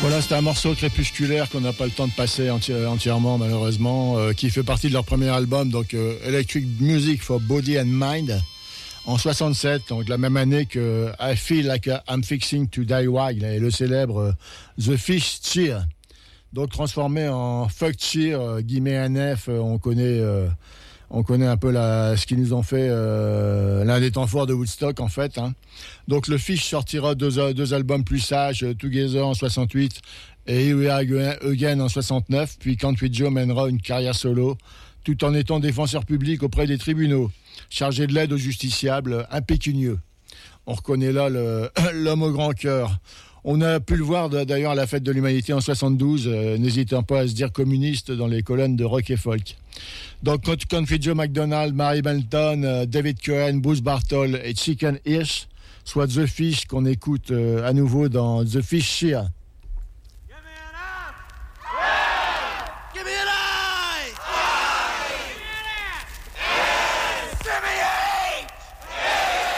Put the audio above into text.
Voilà, c'était un morceau crépusculaire qu'on n'a pas le temps de passer entièrement, malheureusement, qui fait partie de leur premier album, donc Electric Music for Body and Mind, en 67, donc la même année que I Feel Like I'm Fixing to Die Wild, et le célèbre The Fish Cheer. Donc transformé en Fuck Cheer, guillemets NF, on connaît un peu ce qu'ils nous ont fait, l'un des temps forts de Woodstock, en fait. Hein. Donc, le Fish sortira deux albums plus sages, Together en 68 et Here We Are Again en 69. Puis Country Joe mènera une carrière solo, tout en étant défenseur public auprès des tribunaux, chargé de l'aide aux justiciables, impécunieux. On reconnaît là l'homme au grand cœur. On a pu le voir d'ailleurs à la fête de l'humanité en 72, n'hésitant pas à se dire communiste dans les colonnes de rock et folk. Donc Country Joe McDonald, Mary Melton, David Cohen, Bruce Bartol et Chicken Hirsch, soit The Fish qu'on écoute à nouveau dans The Fish Cheer.